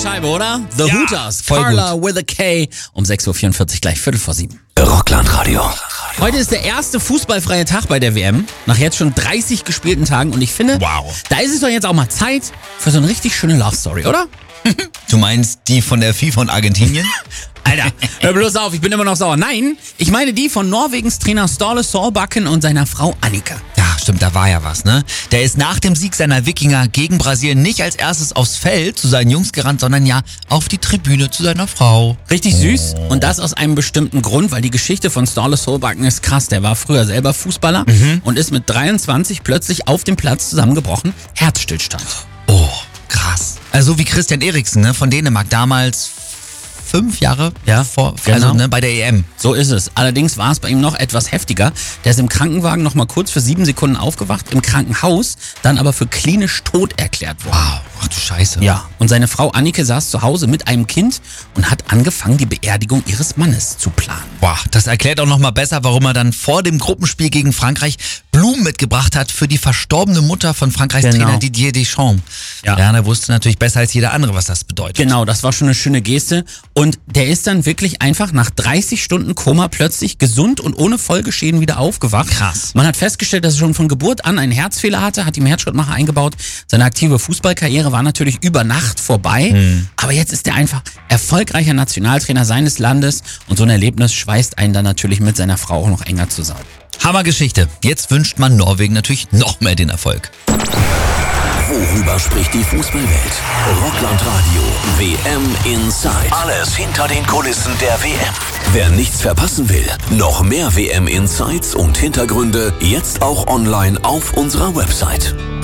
Scheibe, oder? The Ja, Hooters, voll Carla with a K. Um 6.44 Uhr, gleich 6:45. Rockland-Radio. Heute ist der erste fußballfreie Tag bei der WM. Nach jetzt schon 30 gespielten Tagen. Und ich finde, da ist es doch jetzt auch mal Zeit für so eine richtig schöne Love Story, oder? Du meinst die von der FIFA und Argentinien? Alter, hör bloß auf, ich bin immer noch sauer. Nein, ich meine die von Norwegens Trainer Ståle Solbakken und seiner Frau Annika. Ja, stimmt, da war ja was, ne? Der ist nach dem Sieg seiner Wikinger gegen Brasilien nicht als erstes aufs Feld zu seinen Jungs gerannt, sondern ja auf die Tribüne zu seiner Frau. Richtig süß. Und das aus einem bestimmten Grund, weil die Geschichte von Ståle Solbakken ist krass. Der war früher selber Fußballer und ist mit 23 plötzlich auf dem Platz zusammengebrochen. Herzstillstand. Oh, krass. Also wie Christian Eriksen, ne? Von Dänemark damals 5 Jahre vor, genau. also ne, bei der EM. So ist es. Allerdings war es bei ihm noch etwas heftiger. Der ist im Krankenwagen noch mal kurz für 7 Sekunden aufgewacht, im Krankenhaus, dann aber für klinisch tot erklärt worden. Wow, ach du Scheiße. Ja, und seine Frau Annike saß zu Hause mit einem Kind und hat angefangen, die Beerdigung ihres Mannes zu planen. Boah, das erklärt auch noch mal besser, warum er dann vor dem Gruppenspiel gegen Frankreich Blumen mitgebracht hat für die verstorbene Mutter von Frankreichs Trainer Didier Deschamps. Ja, der wusste natürlich besser als jeder andere, was das bedeutet. Genau, das war schon eine schöne Geste. Und der ist dann wirklich einfach nach 30 Stunden Koma plötzlich gesund und ohne Folgeschäden wieder aufgewacht. Krass. Man hat festgestellt, dass er schon von Geburt an einen Herzfehler hatte, hat ihm Herzschrittmacher eingebaut. Seine aktive Fußballkarriere war natürlich über Nacht vorbei. Aber jetzt ist er einfach erfolgreicher Nationaltrainer seines Landes. Und so ein Erlebnis schweißt einen dann natürlich mit seiner Frau auch noch enger zusammen. Hammergeschichte. Jetzt wünscht man Norwegen natürlich noch mehr den Erfolg. Worüber spricht die Fußballwelt? Rockland-Radio WM Inside. Alles hinter den Kulissen der WM. Wer nichts verpassen will, noch mehr WM Insights und Hintergründe jetzt auch online auf unserer Website.